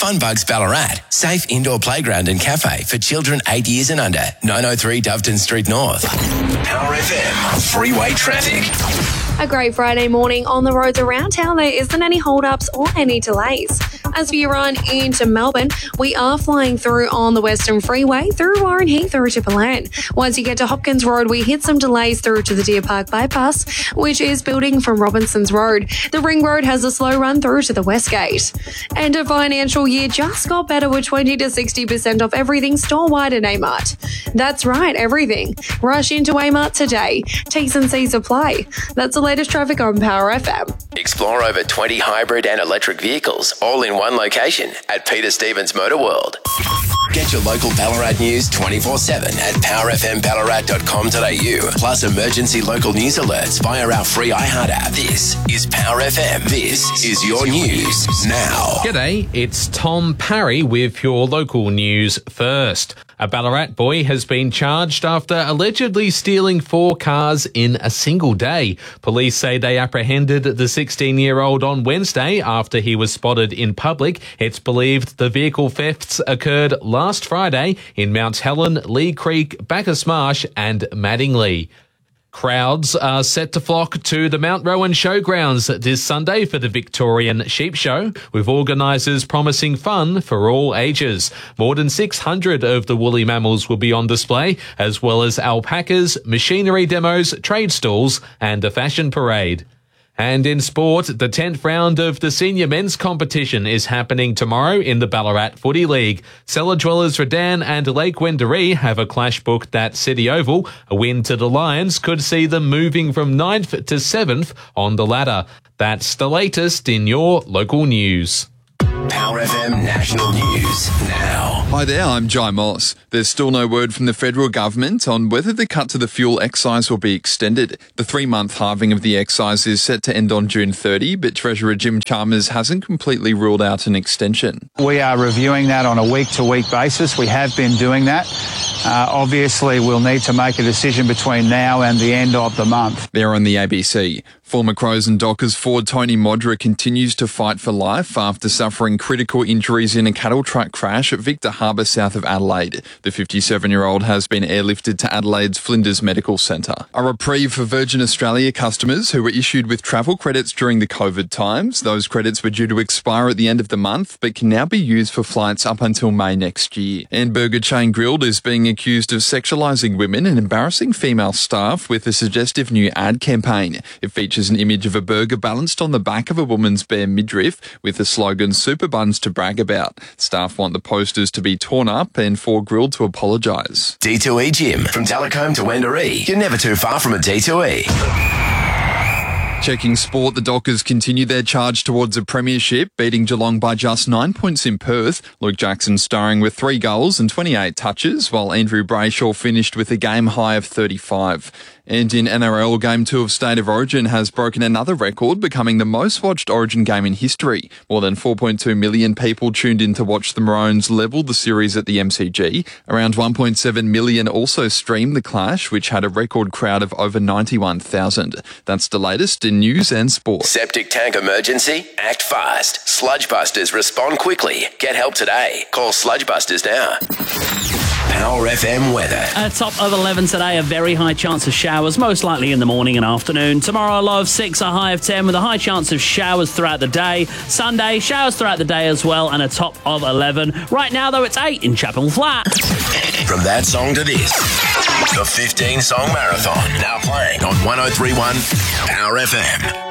Funbugs Ballarat, safe indoor playground and cafe for children 8 years and under. 903 Doveton Street North. Power FM, freeway traffic. A great Friday morning on the roads around town. There isn't any hold-ups or any delays. As we run into Melbourne, we are flying through on the Western Freeway through Warren Heath through to Palan. Once you get to Hopkins Road, we hit some delays through to the Deer Park Bypass, which is building from Robinson's Road. The Ring Road has a slow run through to the West Gate. And a financial year just got better with 20 to 60% off everything store-wide at Amart. That's right, everything. Rush into Amart today. T's and C's apply. That's the latest traffic on Power FM. Explore over 20 hybrid and electric vehicles, all in one location at Peter Stevens Motor World. Get your local Ballarat news 24/7 at powerfmballarat.com.au. Plus emergency local news alerts via our free iHeart app. This is Power FM. This is your news now. G'day, it's Tom Parry with your local news first. A Ballarat boy has been charged after allegedly stealing 4 cars in a single day. Police say they apprehended the 16-year-old on Wednesday after he was spotted in public. It's believed the vehicle thefts occurred last Friday in Mount Helen, Lee Creek, Bacchus Marsh and Madingley. Crowds are set to flock to the Mount Rowan Showgrounds this Sunday for the Victorian Sheep Show, with organisers promising fun for all ages. More than 600 of the woolly mammals will be on display, as well as alpacas, machinery demos, trade stalls and a fashion parade. And in sport, the 10th round of the senior men's competition is happening tomorrow in the Ballarat Footy League. Cellar Dwellers Redan and Lake Wendouree have a clash booked at City Oval. A win to the Lions could see them moving from 9th to 7th on the ladder. That's the latest in your local news. Power FM National News now. Hi there, I'm Jai Moss. There's still no word from the federal government on whether the cut to the fuel excise will be extended. The 3-month halving of the excise is set to end on June 30, but Treasurer Jim Chalmers hasn't completely ruled out an extension. We are reviewing that on a week-to-week basis. We have been doing that. Obviously, we'll need to make a decision between now and the end of the month. There on the ABC. Former Crows and Dockers forward Tony Modra continues to fight for life after suffering critical injuries in a cattle truck crash at Victor Harbour south of Adelaide. The 57-year-old has been airlifted to Adelaide's Flinders Medical Centre. A reprieve for Virgin Australia customers who were issued with travel credits during the COVID times. Those credits were due to expire at the end of the month, but can now be used for flights up until May next year. And Burger Chain Grilled is being accused of sexualising women and embarrassing female staff with a suggestive new ad campaign. It features an image of a burger balanced on the back of a woman's bare midriff with the slogan "Super Buns to brag about." Staff want the posters to be torn up and for Grilled to apologise. D2E Gym. From Telecombe to Wendouree. You're never too far from a D2E. Checking sport, the Dockers continue their charge towards a premiership, beating Geelong by just 9 points in Perth. Luke Jackson starring with 3 goals and 28 touches, while Andrew Brayshaw finished with a game high of 35. And in NRL, Game 2 of State of Origin has broken another record, becoming the most watched Origin game in history. More than 4.2 million people tuned in to watch the Maroons level the series at the MCG. Around 1.7 million also streamed the clash, which had a record crowd of over 91,000. That's the latest in news and sport. Septic tank emergency? Act fast. Sludgebusters respond quickly. Get help today. Call Sludgebusters now. Power FM weather. A top of 11 today, a very high chance of showers, most likely in the morning and afternoon. Tomorrow, a low of 6, a high of 10, with a high chance of showers throughout the day. Sunday, showers throughout the day as well, and a top of 11. Right now, though, it's 8 in Chapel Flat. From that song to this, the 15-song marathon, now playing on 103.1 Power FM.